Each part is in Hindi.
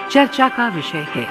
चर्चा का विषय है।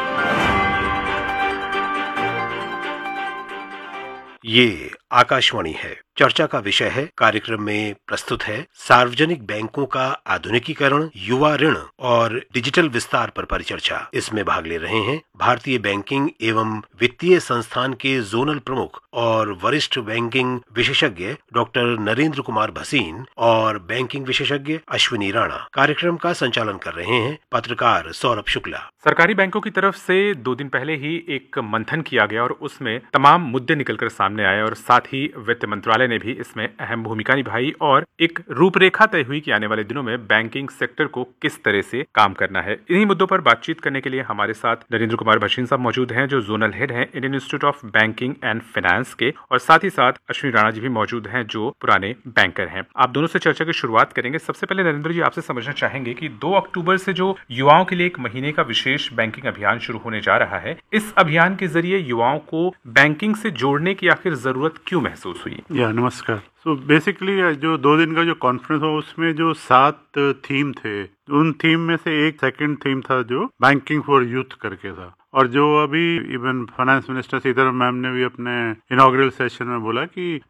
ये आकाशवाणी है। चर्चा का विषय है। कार्यक्रम में प्रस्तुत है सार्वजनिक बैंकों का आधुनिकीकरण, युवा ऋण और डिजिटल विस्तार पर परिचर्चा। इसमें भाग ले रहे हैं भारतीय बैंकिंग एवं वित्तीय संस्थान के जोनल प्रमुख और वरिष्ठ बैंकिंग विशेषज्ञ डॉक्टर नरेंद्र कुमार भसीन और बैंकिंग विशेषज्ञ अश्विनी राणा। कार्यक्रम का संचालन कर रहे हैं पत्रकार सौरभ शुक्ला। सरकारी बैंकों की तरफ से 2 दिन पहले ही एक मंथन किया गया और उसमें तमाम मुद्दे निकलकर सामने आए और साथ ही वित्त मंत्रालय ने भी इसमें अहम भूमिका निभाई और एक रूपरेखा तय हुई कि आने वाले दिनों में बैंकिंग सेक्टर को किस तरह से काम करना है। इन्हीं मुद्दों पर बातचीत करने के लिए हमारे साथ नरेंद्र कुमार भसीन साहब मौजूद हैं, जो जोनल हेड हैं Indian institute of banking and finance के, और साथ ही साथ अश्विनी राणा जी भी मौजूद हैं, जो पुराने बैंकर हैं। आप दोनों से चर्चा की शुरुआत करेंगे। सबसे पहले नरेंद्र जी, आपसे समझना चाहेंगे कि 2 अक्टूबर से जो युवाओं के लिए एक महीने का विशेष बैंकिंग अभियान शुरू होने जा रहा है, इस अभियान के जरिए युवाओं को बैंकिंग से जोड़ने की आखिर जरूरत क्यों महसूस हुई? नमस्कार। सो बेसिकली जो 2 दिन का जो कॉन्फ्रेंस हुआ उसमें जो 7 थीम थे, उन थीम में से एक सेकंड थीम था जो बैंकिंग फॉर यूथ करके था। और जो अभी even finance minister Sitharaman ma'am ने भी अपने इनॉग्रल सेशन में बोला कि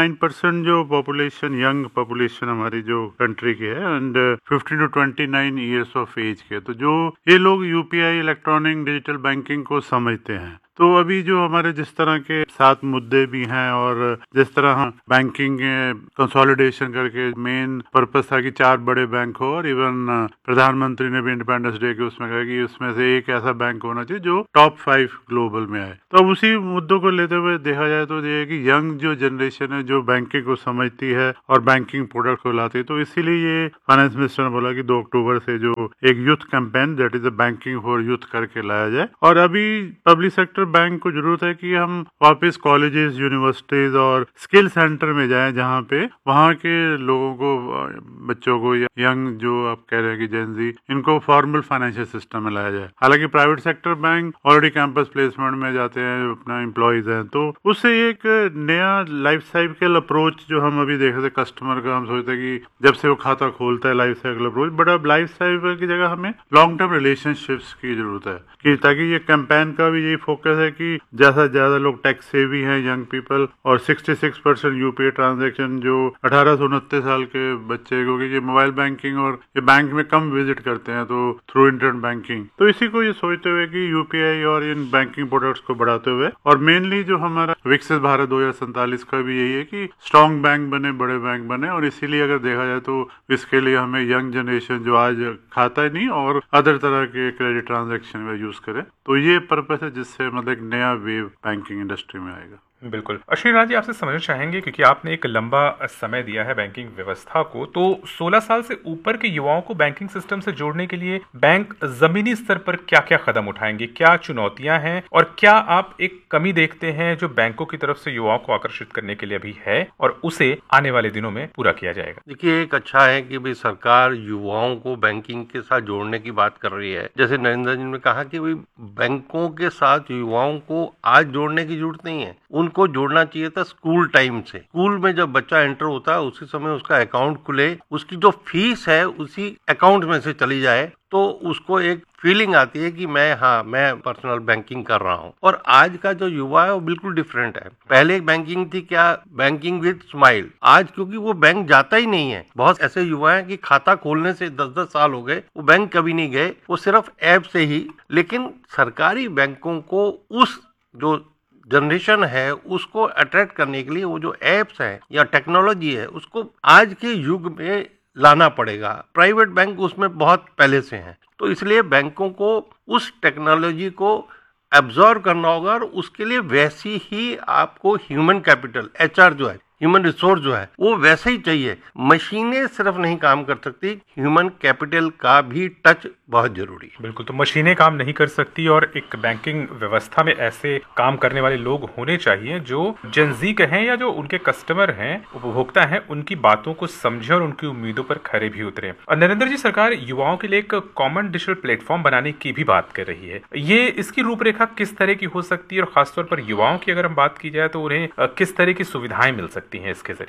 29% जो पॉपुलेशन, यंग पॉपुलेशन हमारी जो कंट्री की है and 15 to 29 years of as के, तो जो ये लोग यूपीआई, इलेक्ट्रॉनिक डिजिटल बैंकिंग को समझते हैं। तो अभी जो हमारे जिस तरह के 7 मुद्दे भी हैं और जिस तरह हम बैंकिंग कंसोलिडेशन करके मेन पर्पस था कि 4 बड़े बैंक हो, और इवन प्रधानमंत्री ने भी इंडिपेंडेंस डे के उसमें कहा कि उसमें से एक ऐसा बैंक होना चाहिए जो टॉप 5 ग्लोबल में आए। तो अब उसी मुद्दों को लेते हुए देखा जाए तो ये कि यंग जो जनरेशन है जो बैंकिंग को समझती है और बैंकिंग प्रोडक्ट को लाती है, तो इसीलिए ये फाइनेंस मिनिस्टर ने बोला कि 2 अक्टूबर से जो एक youth campaign that is banking for youth करके लाया जाए। और अभी पब्लिक सेक्टर बैंक को जरूरत है कि हम वापस कॉलेजेस, यूनिवर्सिटीज और स्किल सेंटर में जाएं, जहां पे वहां के लोगों को, बच्चों को, यंग जो आप कह रहे हैं कि जेनजी, इनको फॉर्मल फाइनेंशियल सिस्टम में लाया जाए। हालांकि private sector bank already campus placement में जाते हैं, अपना एम्प्लॉयज हैं, तो उससे एक नया लाइफ साइकिल अप्रोच जो हम अभी देख रहे थे कस्टमर का, हम सोचते हैं कि जब से वो खाता खोलता है लाइफ साइकिल अप्रोच, बट अब लाइफ साइकिल की जगह हमें लॉन्ग टर्म रिलेशनशिप्स की जरूरत है, कि ताकि ये कैंपेन का भी यही फोकस है कि ज्यादा से ज्यादा लोग टैक्स सेवी हैं, यंग पीपल, और 66% यूपीआई ट्रांजैक्शन जो 18 से 29 साल के बच्चे, क्योंकि ये मोबाइल बैंकिंग और ये बैंक में कम विजिट करते हैं, तो थ्रू इंटरनेट बैंकिंग, तो इसी को ये सोचते हुए कि यूपीआई और इन बैंकिंग प्रोडक्ट्स को बढ़ाते हुए, और मेनली जो हमारा विकसित भारत 2047 का भी यही है कि स्ट्रॉन्ग बैंक बने, बड़े बैंक बने। और इसीलिए अगर देखा जाए तो इसके लिए हमें यंग जनरेशन जो आज खाता ही नहीं और अदर तरह के क्रेडिट ट्रांजैक्शन में यूज करे, तो ये पर्पस है जिससे मतलब एक नया वेव बैंकिंग इंडस्ट्री में आएगा। बिल्कुल। अश्विनी राणा जी, आपसे समझना चाहेंगे, क्योंकि आपने एक लंबा समय दिया है बैंकिंग व्यवस्था को, तो 16 साल से ऊपर के युवाओं को बैंकिंग सिस्टम से जोड़ने के लिए बैंक जमीनी स्तर पर क्या क्या कदम उठाएंगे, क्या चुनौतियां हैं, और क्या आप एक कमी देखते हैं जो बैंकों की तरफ से युवाओं को आकर्षित करने के लिए अभी है और उसे आने वाले दिनों में पूरा किया जाएगा? देखिए, एक अच्छा है कि भाई सरकार युवाओं को बैंकिंग के साथ जोड़ने की बात कर रही है। जैसे नरेंद्र जी ने कहा कि भाई बैंकों के साथ युवाओं को आज जोड़ने की जरूरत नहीं है, उनको जोड़ना चाहिए था स्कूल टाइम से। स्कूल में जब बच्चा एंटर होता है उसी समय उसका अकाउंट खुले, उसकी जो फीस है उसी अकाउंट में से चली जाए, तो उसको एक फीलिंग आती है कि मैं पर्सनल बैंकिंग कर रहा हूँ। और आज का जो युवा है वो बिल्कुल डिफरेंट है। पहले एक बैंकिंग थी क्या, बैंकिंग विद स्माइल। आज क्योंकि वो बैंक जाता ही नहीं है, बहुत ऐसे युवा हैं कि खाता खोलने से 10-10 साल हो गए, वो बैंक कभी नहीं गए, वो सिर्फ ऐप से ही। लेकिन सरकारी बैंकों को उस जो जनरेशन है उसको अट्रैक्ट करने के लिए वो जो एप्स हैं या टेक्नोलॉजी है उसको आज के युग में लाना पड़ेगा। प्राइवेट बैंक उसमें बहुत पहले से हैं, तो इसलिए बैंकों को उस टेक्नोलॉजी को एब्जॉर्ब करना होगा और उसके लिए वैसी ही आपको ह्यूमन कैपिटल, एचआर जो है, ह्यूमन रिसोर्स जो है, वो वैसे ही चाहिए। मशीनें सिर्फ नहीं काम कर सकती, ह्यूमन कैपिटल का भी टच बहुत जरूरी है। बिल्कुल, तो मशीनें काम नहीं कर सकती और एक बैंकिंग व्यवस्था में ऐसे काम करने वाले लोग होने चाहिए जो जेनजी कहें या जो उनके कस्टमर हैं, उपभोक्ता हैं, उनकी बातों को समझे और उनकी उम्मीदों पर खरे भी उतरे। और नरेंद्र जी, सरकार युवाओं के लिए एक कॉमन डिजिटल प्लेटफॉर्म बनाने की भी बात कर रही है। ये इसकी रूपरेखा किस तरह की हो सकती है और खासतौर पर युवाओं की अगर हम बात की जाए तो उन्हें किस तरह की सुविधाएं मिल सकती हैं इसके जरिए?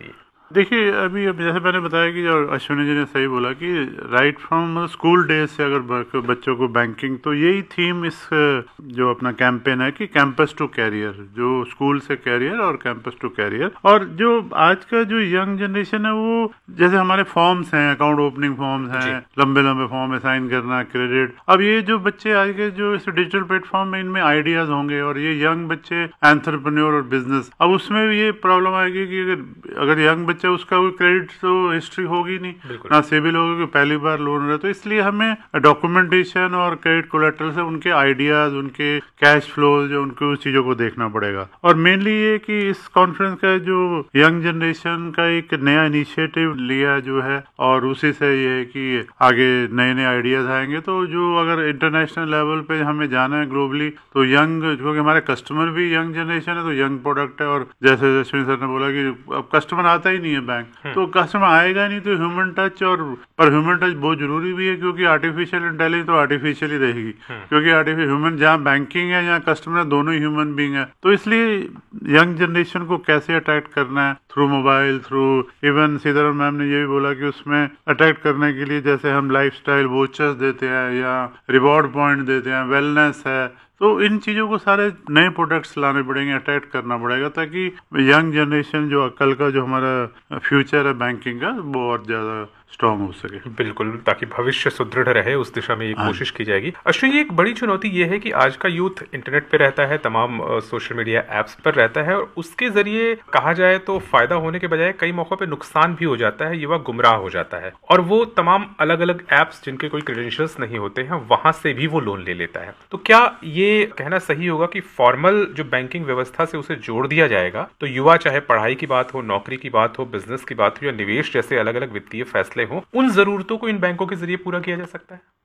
देखिए अभी जैसे मैंने बताया कि जो अश्विनी जी ने सही बोला कि राइट फ्रॉम स्कूल डेज से अगर बच्चों को बैंकिंग, तो यही थीम इस जो अपना कैंपेन है कि कैंपस टू कैरियर, जो स्कूल से कैरियर और कैंपस टू कैरियर। और जो आज का जो यंग जनरेशन है वो जैसे हमारे फॉर्म्स हैं, अकाउंट ओपनिंग फॉर्म्स हैं, लंबे लंबे फॉर्म साइन करना, क्रेडिट, अब ये जो बच्चे आज के जो इस डिजिटल प्लेटफॉर्म में इनमें आइडियाज होंगे और ये यंग बच्चे एंटरप्रेन्योर और बिजनेस, अब उसमें भी ये प्रॉब्लम आएगी कि अगर यंग बच्चा, उसका कोई क्रेडिट तो हिस्ट्री होगी नहीं, ना सिविल होगी, पहली बार लोन रहे, तो इसलिए हमें डॉक्यूमेंटेशन और क्रेडिट कोलेटरल से उनके आइडियाज, उनके कैश फ्लो, जो उनको उस चीजों को देखना पड़ेगा। और मेनली ये कि इस कॉन्फ्रेंस का जो यंग जनरेशन का एक नया इनिशिएटिव लिया जो है, और उसी से ये है कि आगे नए नए आइडियाज आएंगे। तो जो अगर इंटरनेशनल लेवल पे हमें जाना है ग्लोबली, तो यंग, क्योंकि हमारे कस्टमर भी यंग जनरेशन है, तो यंग प्रोडक्ट है। और जैसे अश्विनी सर ने बोला कि अब कस्टमर आता ही नहीं है बैंक, तो कस्टमर आएगा नहीं, तो ह्यूमन टच, और पर ह्यूमन टच बहुत जरूरी भी है, क्योंकि आर्टिफिशियल इंटेलिजेंस तो आर्टिफिशियल ही रहेगी, क्योंकि ह्यूमन जहाँ बैंकिंग है, जहाँ कस्टमर, दोनों ही ह्यूमन बींग है। तो इसलिए यंग जनरेशन को कैसे अट्रैक्ट करना है, through mobile, through even Sitaram ma'am ने ये भी बोला कि उसमें अट्रैक्ट करने के लिए जैसे हम लाइफस्टाइल वोचर्स देते हैं या रिवॉर्ड पॉइंट देते हैं, वेलनेस है, तो इन चीजों को सारे नए प्रोडक्ट्स लाने पड़ेंगे, अट्रैक्ट करना पड़ेगा, ताकि यंग जनरेशन जो कल का जो हमारा फ्यूचर है बैंकिंग का, वो और ज्यादा स्ट्रांग हो सके। बिल्कुल, ताकि भविष्य सुदृढ़ रहे, उस दिशा में ये कोशिश की जाएगी। अश्विनी, एक बड़ी चुनौती ये है कि आज का यूथ इंटरनेट पे रहता है, तमाम सोशल मीडिया एप्स पर रहता है, और उसके जरिए कहा जाए तो फायदा होने के बजाय कई मौकों पे नुकसान भी हो जाता है, युवा गुमराह हो जाता है, और वो तमाम अलग अलग एप्स जिनके कोई क्रेडेंशियल्स नहीं होते हैं, वहां से भी वो लोन ले लेता है। तो क्या ये कहना सही होगा कि फॉर्मल जो बैंकिंग व्यवस्था से उसे जोड़ दिया जाएगा, तो युवा, चाहे पढ़ाई की बात हो, नौकरी की बात हो, बिजनेस की बात हो या निवेश जैसे अलग अलग वित्तीय फैसले हो, उन जरूरतों को इन बैंकों के जरिए पूरा किया जा सकता है?